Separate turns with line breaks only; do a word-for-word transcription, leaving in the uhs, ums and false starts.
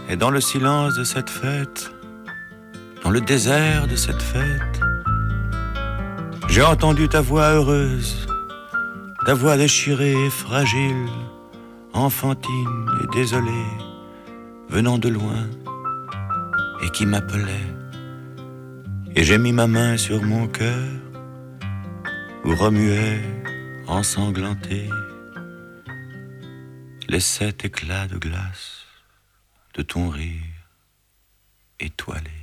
Et dans le silence de cette fête, dans le désert de cette fête, j'ai entendu ta voix heureuse, ta voix déchirée et fragile, enfantine et désolée, venant de loin et qui m'appelait. Et j'ai mis ma main sur mon cœur, où remuait, ensanglanté, les sept éclats de glace de ton rire étoilé.